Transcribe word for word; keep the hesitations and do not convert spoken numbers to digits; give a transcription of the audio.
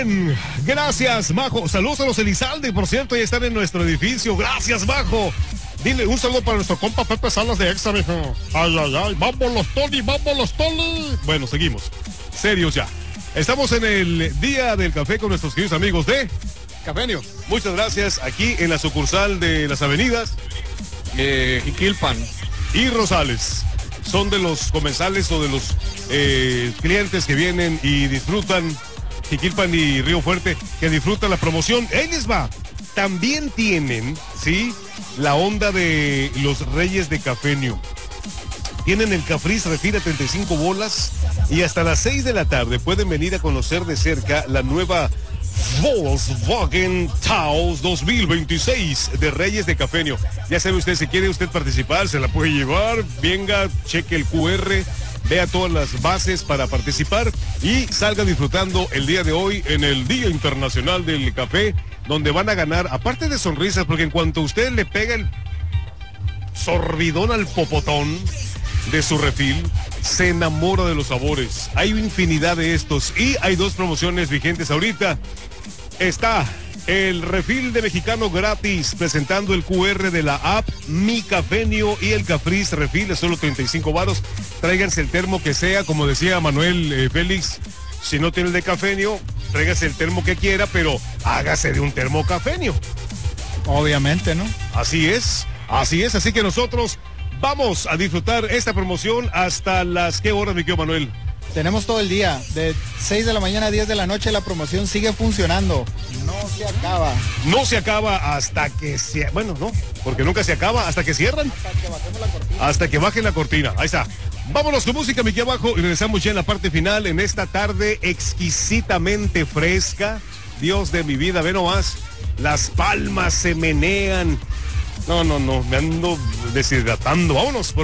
bien, gracias, Majo. Saludos a los Elizalde, por cierto, ya están en nuestro edificio. Gracias, Majo. Dile un saludo para nuestro compa Pepe Salas de Extra, mijo. Ay, ay, ay, vamos los Tony, vamos los Tony. Bueno, seguimos. Serios ya. Estamos en el día del café con nuestros queridos amigos de Cafenio. Muchas gracias. Aquí en la sucursal de las avenidas eh, Jiquilpan y Rosales. Son de los comensales o de los eh, clientes que vienen y disfrutan, Jiquilpan y Río Fuerte, que disfrutan la promoción. Ahí les va. También tienen, ¿sí?, la onda de los Reyes de Cafenio. Tienen el Caprice Refil a treinta y cinco bolas y hasta las seis de la tarde pueden venir a conocer de cerca la nueva Volkswagen Taos dos mil veintiséis de Reyes de Cafenio. Ya sabe usted, si quiere usted participar, se la puede llevar. Venga, cheque el cu erre, vea todas las bases para participar y salga disfrutando el día de hoy en el Día Internacional del Café, donde van a ganar, aparte de sonrisas, porque en cuanto usted le pega el sorbidón al popotón de su refil, se enamora de los sabores. Hay infinidad de estos y hay dos promociones vigentes ahorita. Está el refil de mexicano gratis, presentando el cu erre de la app Mi Cafenio y el Caprice Refil de solo treinta y cinco varos. Tráiganse el termo que sea, como decía Manuel eh, Félix. Si no tiene el de Cafenio, tráigase el termo que quiera, pero hágase de un termo Cafenio. Obviamente, ¿no? Así es, así es, así que nosotros vamos a disfrutar esta promoción hasta las, ¿qué horas, mi querido Manuel? Tenemos todo el día, de seis de la mañana a diez de la noche. La promoción sigue funcionando, no se acaba. No se acaba hasta que se, bueno, no, porque nunca se acaba, hasta que cierran. Hasta que bajemos la cortina. Hasta que bajen la cortina, ahí está. Vámonos con música, mi abajo, y regresamos ya en la parte final, en esta tarde exquisitamente fresca. Dios de mi vida, ve nomás, las palmas se menean. No, no, no, me ando deshidratando. Vámonos por